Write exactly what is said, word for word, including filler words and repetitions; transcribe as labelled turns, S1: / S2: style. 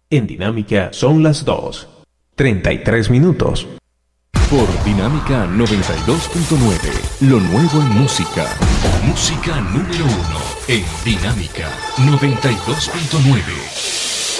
S1: En Dinámica son las dos, treinta y tres minutos.
S2: Por Dinámica noventa y dos punto nueve, lo nuevo en música. Música número uno en Dinámica noventa y dos punto nueve.